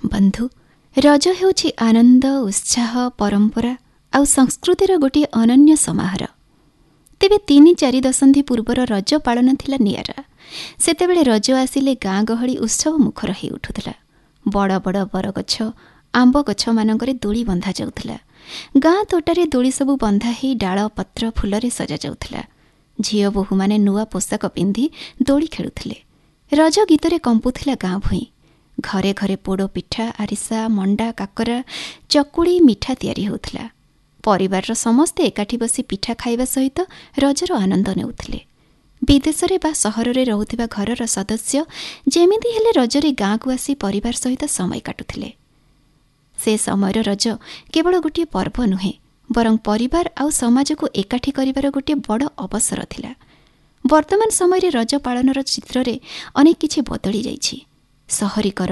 बंधु रज हेउछि आनंद उत्साह परंपरा आउ संस्कृतिर गोटे अनन्य समाहार। तेबे 3-4 दशंधि पूर्वर रज पालन थिला नियारा। सेतेबेले रज आसिले गाँ गहली उत्सव मुखर हो उठुला। बड़ बड़ बरगछ आंब गछ मानकरे दोली बंधा जाउथला। गाँ तोटारे दोली सबु बंधा ही डाल पत्र फुलरे सजा जाउथला। झियो बोहू माने नुआ पोशाक पिंधि दोली खेलुथिले। रज गीतरे कंपुथिला गाँ भुई। घरे घरे पोड़ पिठा आरिसा मंडा काकरा चकुड़ी मिठा तैयारी होउथला। परिवार समस्ते एकाठी बसी पिठा खाइबा सहित रजर आनंद नेउथिले। विदेशरे बा सहररे रहुथिबा घरर सदस्य जेमिति हेले रजरे गाँ को आसी परिवार सहित समय काटुथिले। से समयर रज केवल गोटे पर्व नुहे बरं परिवार आउ समाज को एकाठी करिवार गोटे बड़ अवसर थिला। वर्तमान समय रज पालनर चित्ररे अनेक किछि बदली जाइछि। सहरीकरण